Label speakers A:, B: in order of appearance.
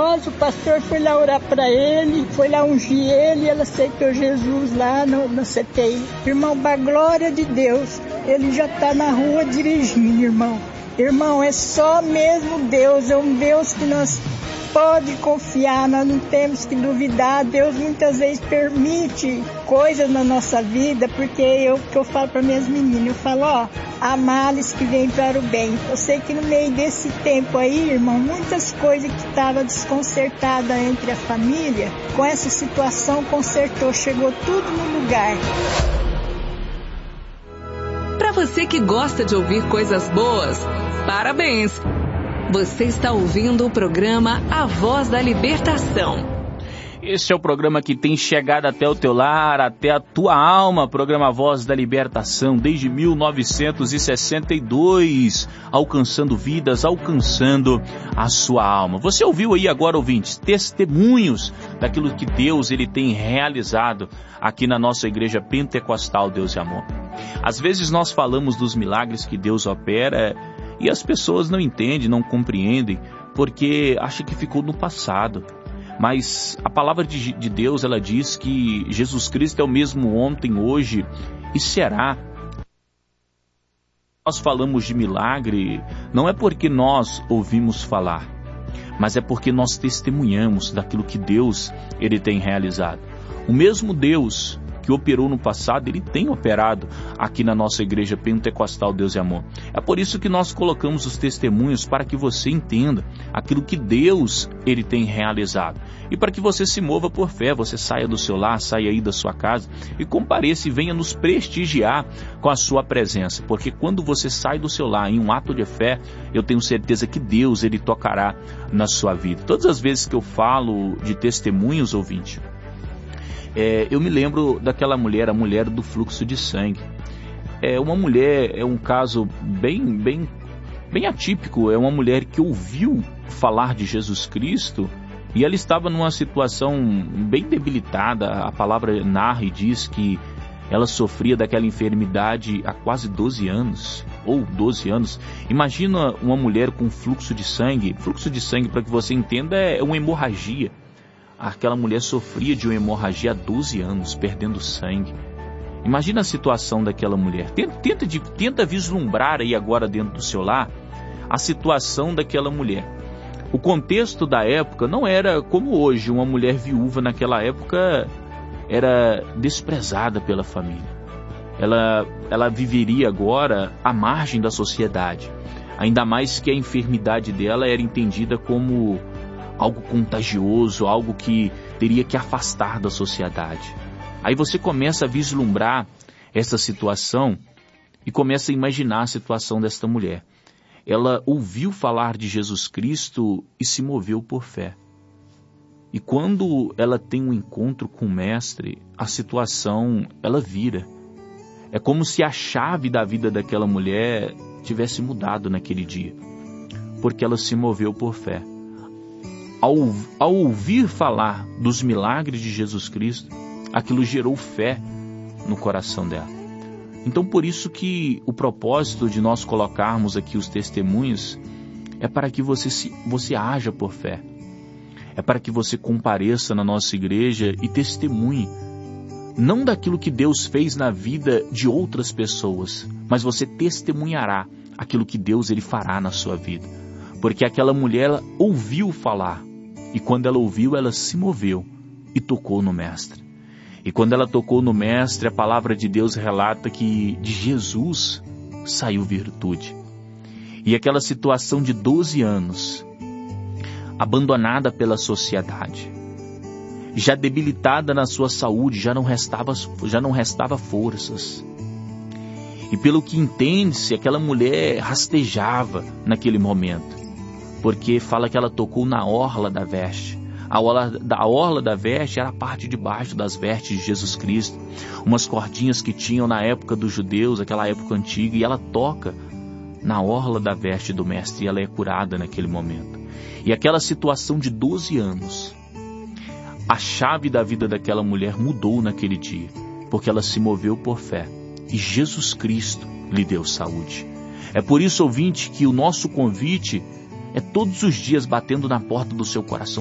A: maravilhosa. O pastor foi lá orar para ele, foi lá ungir ele, e ele aceitou Jesus lá na CTI. Irmão, para a glória de Deus, ele já está na rua dirigindo, irmão. Irmão, é só mesmo Deus, é um Deus que nós pode confiar, nós não temos que duvidar. Deus muitas vezes permite coisas na nossa vida, porque eu falo para minhas meninas, eu falo, há males que vêm para o bem. Eu sei que no meio desse tempo aí, irmão, muitas coisas que estavam desconcertadas entre a família, com essa situação consertou, chegou tudo no lugar.
B: Para você que gosta de ouvir coisas boas, parabéns! Você está ouvindo o programa A Voz da Libertação.
C: Este é o programa que tem chegado até o teu lar, até a tua alma, programa Voz da Libertação, desde 1962, alcançando vidas, alcançando a sua alma. Você ouviu aí agora, ouvintes, testemunhos daquilo que Deus ele tem realizado aqui na nossa igreja pentecostal Deus e Amor. Às vezes nós falamos dos milagres que Deus opera e as pessoas não entendem, não compreendem, porque acham que ficou no passado. Mas a palavra de Deus, ela diz que Jesus Cristo é o mesmo ontem, hoje e será. Nós falamos de milagre, não é porque nós ouvimos falar, mas é porque nós testemunhamos daquilo que Deus ele tem realizado. O mesmo Deus que operou no passado, ele tem operado aqui na nossa igreja pentecostal Deus e Amor. É por isso que nós colocamos os testemunhos para que você entenda aquilo que Deus ele tem realizado. E para que você se mova por fé, você saia do seu lar, saia aí da sua casa e compareça e venha nos prestigiar com a sua presença. Porque quando você sai do seu lar em um ato de fé, eu tenho certeza que Deus ele tocará na sua vida. Todas as vezes que eu falo de testemunhos, ouvinte, eu me lembro daquela mulher, a mulher do fluxo de sangue. Uma mulher, é um caso bem atípico, é uma mulher que ouviu falar de Jesus Cristo e ela estava numa situação bem debilitada. A palavra narra e diz que ela sofria daquela enfermidade há quase 12 anos, ou 12 anos. Imagina uma mulher com fluxo de sangue. Fluxo de sangue, para que você entenda, é uma hemorragia. Aquela mulher sofria de uma hemorragia há 12 anos, perdendo sangue. Imagina a situação daquela mulher. Tenta vislumbrar aí agora dentro do seu lar a situação daquela mulher. O contexto da época não era como hoje. Uma mulher viúva naquela época era desprezada pela família. Ela viveria agora à margem da sociedade. Ainda mais que a enfermidade dela era entendida como algo contagioso, algo que teria que afastar da sociedade. Aí você começa a vislumbrar essa situação e começa a imaginar a situação desta mulher. Ela ouviu falar de Jesus Cristo e se moveu por fé. E quando ela tem um encontro com o Mestre, a situação ela vira. É como se a chave da vida daquela mulher tivesse mudado naquele dia, porque ela se moveu por fé. Ao ouvir falar dos milagres de Jesus Cristo, aquilo gerou fé no coração dela. Então, por isso que o propósito de nós colocarmos aqui os testemunhos é para que você haja por fé. É para que você compareça na nossa igreja e testemunhe, não daquilo que Deus fez na vida de outras pessoas, mas você testemunhará aquilo que Deus ele fará na sua vida. Porque aquela mulher ela ouviu falar, e quando ela ouviu, ela se moveu e tocou no Mestre. E quando ela tocou no Mestre, a palavra de Deus relata que de Jesus saiu virtude. E aquela situação de 12 anos, abandonada pela sociedade, já debilitada na sua saúde, já não restava forças. E pelo que entende-se, aquela mulher rastejava naquele momento, porque fala que ela tocou na orla da veste. A orla da veste era a parte de baixo das vestes de Jesus Cristo, umas cordinhas que tinham na época dos judeus, aquela época antiga, e ela toca na orla da veste do Mestre e ela é curada naquele momento. E aquela situação de 12 anos, a chave da vida daquela mulher mudou naquele dia, porque ela se moveu por fé e Jesus Cristo lhe deu saúde. É por isso, ouvinte, que o nosso convite é todos os dias batendo na porta do seu coração.